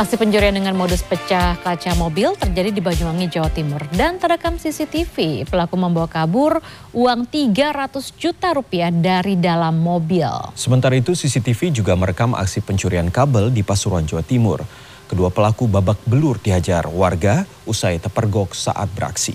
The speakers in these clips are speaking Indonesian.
Aksi pencurian dengan modus pecah kaca mobil terjadi di Banyuwangi, Jawa Timur. Dan terekam CCTV, pelaku membawa kabur uang 300 juta rupiah dari dalam mobil. Sementara itu CCTV juga merekam aksi pencurian kabel di Pasuruan, Jawa Timur. Kedua pelaku babak belur dihajar warga usai terpergok saat beraksi.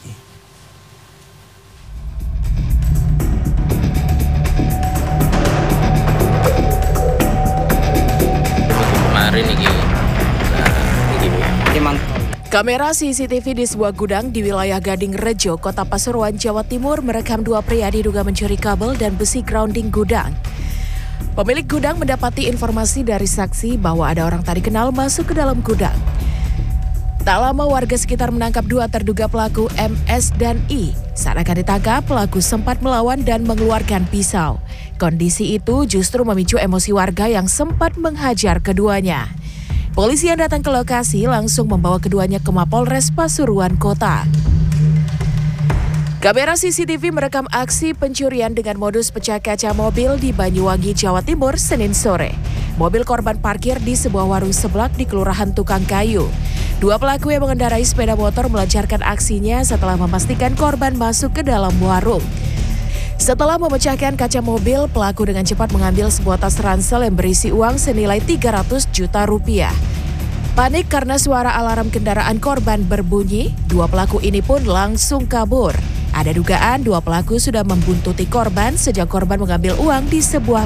Kamera CCTV di sebuah gudang di wilayah Gading Rejo, Kota Pasuruan, Jawa Timur merekam dua pria diduga mencuri kabel dan besi grounding gudang. Pemilik gudang mendapati informasi dari saksi bahwa ada orang tak dikenal masuk ke dalam gudang. Tak lama warga sekitar menangkap dua terduga pelaku MS dan I. Saat akan ditangkap, pelaku sempat melawan dan mengeluarkan pisau. Kondisi itu justru memicu emosi warga yang sempat menghajar keduanya. Polisi yang datang ke lokasi langsung membawa keduanya ke Mapolres Pasuruan Kota. Kamera CCTV merekam aksi pencurian dengan modus pecah kaca mobil di Banyuwangi, Jawa Timur, Senin sore. Mobil korban parkir di sebuah warung seblak di Kelurahan Tukang Kayu. Dua pelaku yang mengendarai sepeda motor melancarkan aksinya setelah memastikan korban masuk ke dalam warung. Setelah memecahkan kaca mobil, pelaku dengan cepat mengambil sebuah tas ransel yang berisi uang senilai 300 juta rupiah. Panik karena suara alarm kendaraan korban berbunyi, dua pelaku ini pun langsung kabur. Ada dugaan dua pelaku sudah membuntuti korban sejak korban mengambil uang di sebuah